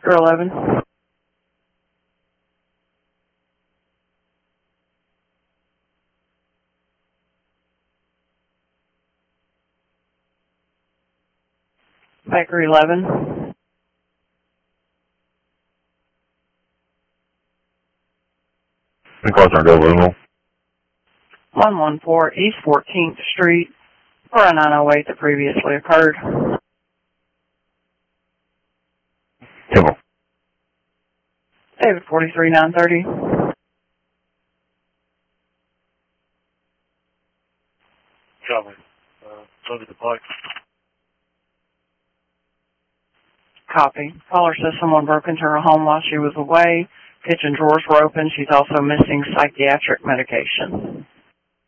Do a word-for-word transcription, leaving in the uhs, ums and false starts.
Crew eleven. Bakery eleven. Any cars are available? one one four East fourteenth Street for a nine oh eight that previously occurred. Kimmel. David forty-three nine thirty. Copy. Uh, Sunday the Pike. Copy. Caller says someone broke into her home while she was away. Kitchen drawers were open. She's also missing psychiatric medication.